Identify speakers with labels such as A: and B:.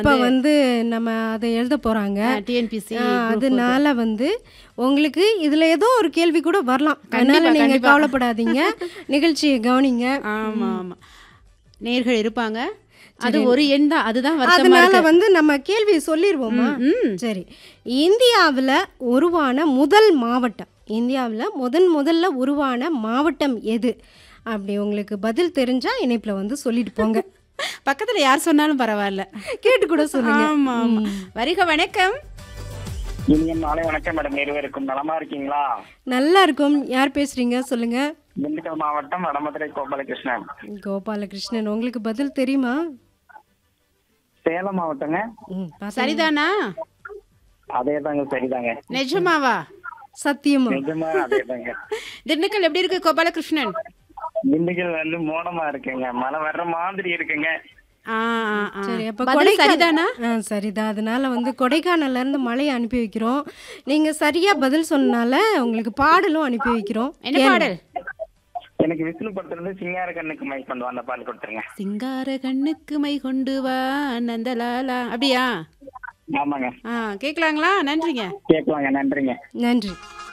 A: இப்ப வந்து நம்ம அத எழுத போறாங்க.
B: டிஎன்பிசி
A: அதனால வந்து உங்களுக்கு இதுல ஏதோ ஒரு கேள்வி கூட வரலாம். அதனால
B: கண்டிப்பா,
A: நீங்க
B: கண்டிப்பா.
A: கவலைப்படாதீங்க. நிகழ்ச்சிய கவனிங்க.
B: ஆமா, ஆமா. நேயர்கள் இருப்பாங்க. அது ஒரு எண் தான். அதுதான் வருத்தமா
A: அதனால
B: இருக்கு.
A: வந்து நம்ம கேள்விய சொல்லிருவோமா?
B: ம்.
A: சரி. இந்தியாவுல உருவான முதல் மாவட்டம். இந்தியாவுல முதல்ல உருவான மாவட்டம் எது? அப்படி உங்களுக்கு பதில் தெரிஞ்சா இணைப்புல வந்து சொல்லிட்டு போங்க.
B: பக்கத்துல யார் சொன்னாலும் பரவாயில்ல.
A: கேட்டு கூட சொல்லுங்க.
B: ஆமா, ஆமா. வருக வணக்கம்.
C: இனிய மாலை வணக்கம் மேடம். இருவருக்கும் நலமா இருக்கீங்களா?
A: நல்லா இருக்கும். யார் பேசுறீங்க? சொல்லுங்க.
C: திண்டுக்கல் மாவட்டம் வடமதுரை கோபாலகிருஷ்ணன்.
A: கோபாலகிருஷ்ணன். உங்களுக்கு பதில் தெரியுமா?
C: சேலம் மாவட்டங்க.
A: பாத்தீங்களா?
B: சரிதானா?
C: அதேதாங்க, சரிதாங்க.
B: நிஜமாவா?
A: சத்தியமா?
C: நிஜமா அதேதாங்க.
B: திண்டுக்கல் எப்படி இருக்கு கோபாலகிருஷ்ணன்?
C: திண்டுக்கல் வந்து மோனமா இருக்குங்க. மழை வர்ற மாதிரி இருக்குங்க.
B: ஆ, ஆ, ஆ.
A: சரி. அப்ப
B: பதில் சரிதானா?
A: சரிதான். அதனால வந்து கொடைக்கானல்ல இருந்து மழையை அனுப்பி வைக்கிறோம். நீங்க சரியா பதில் சொன்னனால உங்களுக்கு பாடலும் அனுப்பி வைக்கிறோம்.
B: என்ன
A: கேளுங்க.
B: பாடல்?
C: எனக்கு விஷ்ணு படத்துல சிங்கார கண்ணுக்கு மை கொண்டு வந்த பால் கொடுத்துருங்க.
B: சிங்கார கண்ணுக்கு மை கொண்டு வா நந்தலாலா அப்படியா?
C: ஆமாங்க,
B: கேட்கலாங்களா? நன்றிங்க.
C: கேட்கலாங்க. நன்றிங்க.
A: நன்றி.